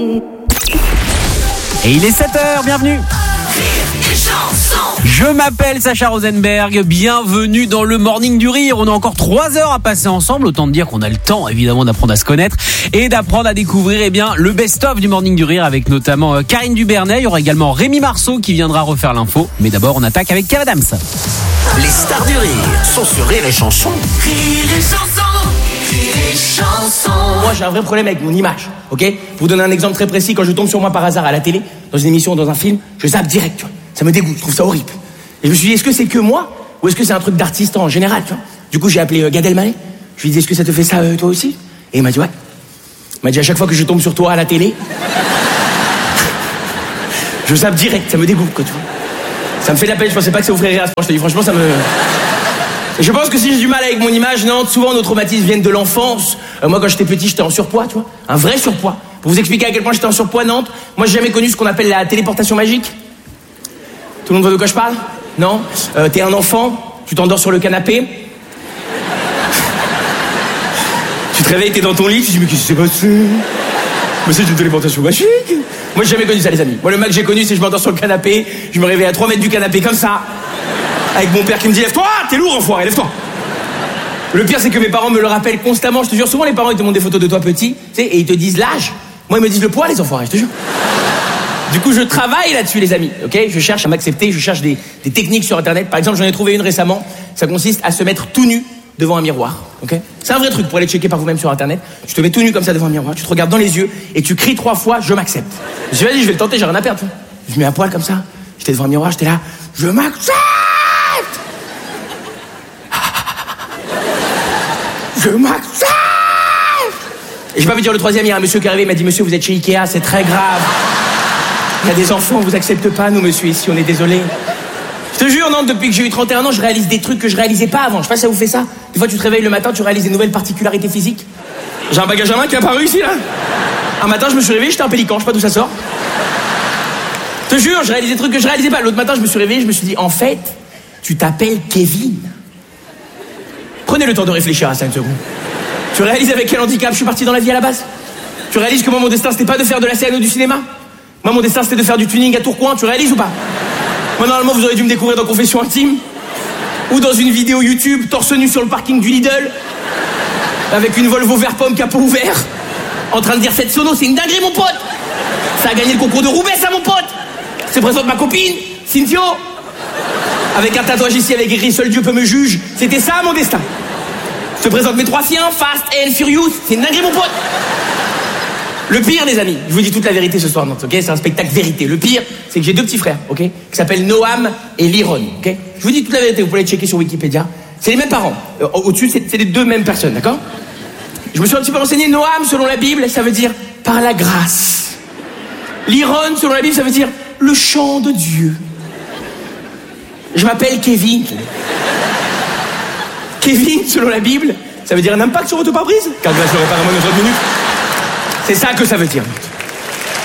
Et il est 7h, bienvenue. Je m'appelle Sacha Rosenberg, bienvenue dans le Morning du Rire. On a encore 3 heures à passer ensemble, autant dire qu'on a le temps évidemment d'apprendre à se connaître et d'apprendre à découvrir le best-of du Morning du Rire avec notamment Karine Dubernet. Il y aura également Rémi Marceau qui viendra refaire l'info. Mais d'abord on attaque avec Kev Adams. Les stars du rire sont sur Rire et Chanson. Rire et Chanson, Rire et Chanson. Moi j'ai un vrai problème avec mon image, ok ? Pour vous donner un exemple très précis, quand je tombe sur moi par hasard à la télé, dans une émission ou dans un film, je zappe direct, tu vois. Ça me dégoûte, je trouve ça horrible. Et je me suis dit, est-ce que c'est que moi ou est-ce que c'est un truc d'artiste en général, tu vois ? Du coup j'ai appelé Gad Elmaleh, je lui ai dit, est-ce que ça te fait ça toi aussi ? Et il m'a dit ouais. Il m'a dit, à chaque fois que je tombe sur toi à la télé, je zappe direct, ça me dégoûte, quoi, tu vois. Ça me fait de la peine, je pensais pas que ça vous ferait rire à ce point, je te dis franchement ça me... Et je pense que si j'ai du mal avec mon image, non, souvent nos traumatismes viennent de l'enfance. Moi quand j'étais petit, j'étais en surpoids, tu vois, un vrai surpoids. Pour vous expliquer à quel point j'étais en surpoids, Nantes, moi j'ai jamais connu ce qu'on appelle la téléportation magique. Tout le monde voit de quoi je parle ? Non ? T'es un enfant, tu t'endors sur le canapé. Tu te réveilles, t'es dans ton lit, tu te dis mais qu'est-ce qui s'est passé ? Mais c'est une téléportation magique. Moi j'ai jamais connu ça les amis. Moi le max que j'ai connu c'est je m'endors sur le canapé, je me réveille à 3 mètres du canapé comme ça. Avec mon père qui me dit lève-toi, t'es lourd enfoiré, lève-toi. Le pire c'est que mes parents me le rappellent constamment, je te jure, souvent les parents ils te montrent des photos de toi petit, tu sais, et ils te disent l'âge. Moi ils me disent le poids les enfoirés, je te jure. Du coup je travaille là-dessus les amis, ok ? Je cherche à m'accepter, je cherche des techniques sur internet. Par exemple j'en ai trouvé une récemment, ça consiste à se mettre tout nu devant un miroir, ok ? C'est un vrai truc pour aller checker par vous-même sur internet. Tu te mets tout nu comme ça devant un miroir, tu te regardes dans les yeux et tu cries 3 fois je m'accepte. Je dis vas-y je vais le tenter, j'ai rien à perdre. Tu vois. Je mets un poil comme ça, j'étais devant un miroir, j'étais là, je m'accepte. Je m'accepte. Et j'ai pas pu dire le troisième, il y a un monsieur qui est arrivé, il m'a dit monsieur vous êtes chez Ikea, c'est très grave. Il y a des enfants, on vous accepte pas nous monsieur ici, on est désolé. Je te jure, non, depuis que j'ai eu 31 ans, je réalise des trucs que je réalisais pas avant. Je sais pas si ça vous fait ça. Des fois, tu te réveilles le matin, tu réalises des nouvelles particularités physiques. J'ai un bagage à main qui est apparu ici, là. Un matin, je me suis réveillé, j'étais un pélican, je sais pas d'où ça sort. Je te jure, je réalise des trucs que je réalisais pas. L'autre matin, je me suis réveillé, je me suis dit, en fait, tu t'appelles Kevin. Prenez le temps de réfléchir à 5 secondes. Tu réalises avec quel handicap je suis parti dans la vie à la base ? Tu réalises que moi, mon destin, c'était pas de faire de la scène ou du cinéma ? Moi, mon destin, c'était de faire du tuning à Tourcoing, tu réalises ou pas ? Moi, normalement, vous auriez dû me découvrir dans Confession Intime ou dans une vidéo YouTube, torse nu sur le parking du Lidl, avec une Volvo vert pomme capot ouvert, en train de dire cette sono, c'est une dinguerie, mon pote. Ça a gagné le concours de Roubaix, ça, mon pote. C'est présente ma copine, Cynthio, avec un tatouage ici avec écrit seul Dieu peut me juge. C'était ça, mon destin. Je te présente mes 3 chiens, Fast and Furious, c'est une dinguerie, mon pote. Le pire, les amis, je vous dis toute la vérité ce soir, Nantes, ok ? C'est un spectacle vérité. Le pire, c'est que j'ai 2 petits frères, ok ? Qui s'appellent Noam et Liron, ok ? Je vous dis toute la vérité, vous pouvez les checker sur Wikipédia. C'est les mêmes parents. Au-dessus, c'est les 2 mêmes personnes, d'accord ? Je me suis un petit peu renseigné. Noam, selon la Bible, ça veut dire par la grâce. Liron, selon la Bible, ça veut dire le chant de Dieu. Je m'appelle Kevin. Kevin, selon la Bible, ça veut dire un impact sur votre pare-brise. Car je répare à moins de 30 minutes. C'est ça que ça veut dire.